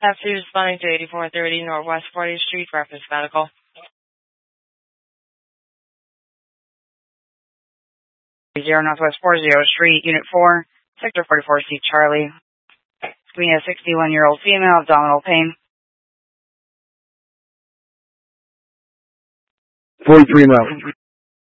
After responding to 8430 Northwest 40th Street, reference medical. 0 Northwest 40th Street, Unit 4, Sector 44C, Charlie. Screen a 61-year-old female, abdominal pain. 43 miles.